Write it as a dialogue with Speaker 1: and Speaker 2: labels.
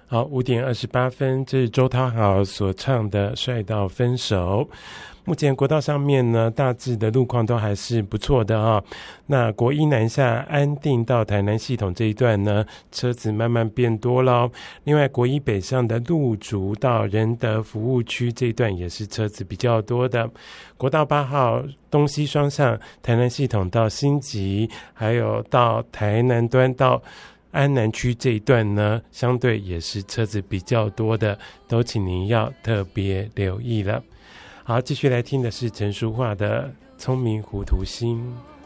Speaker 1: 好，5:28，这是周汤豪所唱的《帅到分手》。目前国道上面呢，大致的路况都还是不错的哈。那国一南下安定到台南系统这一段呢，车子慢慢变多了。另外，国一北上的路竹到仁德服务区这一段也是车子比较多的。国道8号东西双向台南系统到新集，还有到台南端到安南区这一段呢，相对也是车子比较多的，都请您要特别留意了。好，继续来听的是陈淑桦的《聪明糊涂心》。